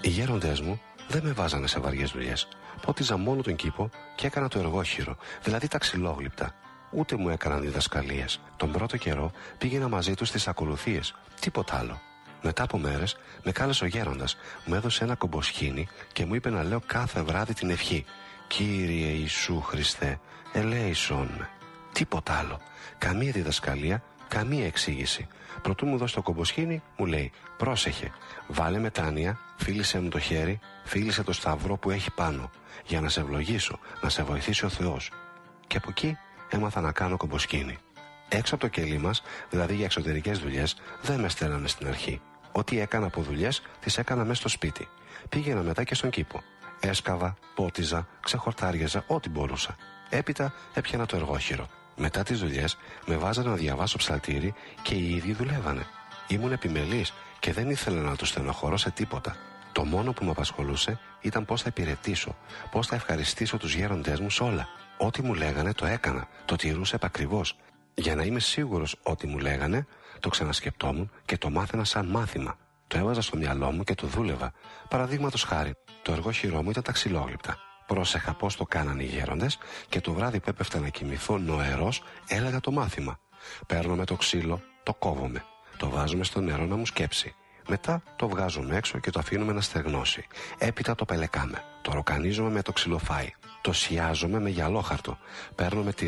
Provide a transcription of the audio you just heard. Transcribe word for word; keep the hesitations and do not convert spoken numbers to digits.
Οι γέροντές μου δεν με βάζανε σε βαριές δουλειές. Πότιζα μόνο τον κήπο και έκανα το εργόχειρο, δηλαδή τα ξυλόγλυπτα. Ούτε μου έκαναν διδασκαλίες. Τον πρώτο καιρό πήγαινα μαζί τους στις ακολουθίες. Τίποτα άλλο. Μετά από μέρες με κάλεσε ο γέροντας, μου έδωσε ένα κομποσχήνι και μου είπε να λέω κάθε βράδυ την ευχή. Κύριε Ιησού Χριστέ, ελέησον με. Τίποτα άλλο. Καμία διδασκαλία, καμία εξήγηση. Προτού μου δώσει το κομποσχήνι, μου λέει: πρόσεχε, βάλε μετάνοια, φίλησε μου το χέρι, φίλησε το σταυρό που έχει πάνω, για να σε ευλογήσω, να σε βοηθήσει ο Θεός. Και από εκεί έμαθα να κάνω κομποσκήνη. Έξω από το κελί μας, δηλαδή για εξωτερικές δουλειές, δεν με στέλνανε στην αρχή. Ό,τι έκανα από δουλειές, τις έκανα μέσα στο σπίτι. Πήγαινα μετά και στον κήπο. Έσκαβα, πότιζα, ξεχορτάριαζα, ό,τι μπορούσα. Έπειτα έπιανα το εργόχειρο. Μετά τις δουλειές, με βάζανε να διαβάσω ψαλτήρι και οι ίδιοι δουλεύανε. Ήμουν επιμελής και δεν ήθελα να τους στενοχωρώ σε τίποτα. Το μόνο που με απασχολούσε ήταν πώς θα υπηρετήσω, πώς θα ευχαριστήσω τους γέροντές μου σε όλα. Ό,τι μου λέγανε το έκανα, το τηρούσα επακριβώς. Για να είμαι σίγουρος ότι μου λέγανε, το ξανασκεπτόμουν και το μάθαινα σαν μάθημα. Το έβαζα στο μυαλό μου και το δούλευα. Παραδείγματος χάρη, το εργόχειρό μου ήταν τα ξυλόγλυπτα. Πρόσεχα πώς το κάνανε οι γέροντες και το βράδυ που έπεφτα να κοιμηθώ νοερός, έλεγα το μάθημα. Παίρνουμε το ξύλο, το κόβουμε, το βάζουμε στο νερό να μου σκέψει. Μετά το βγάζουμε έξω και το αφήνουμε να στεγνώσει. Έπειτα το πελεκάμε. Το ροκανίζουμε με το ξυλοφάι. Το σιάζουμε με γυαλόχαρτο. Παίρνουμε τη